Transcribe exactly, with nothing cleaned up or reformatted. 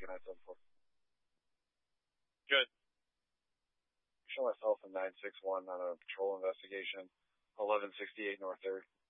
Tiger nine seven four. Good. Show myself in nine six one on a patrol investigation, eleven sixty-eight North third.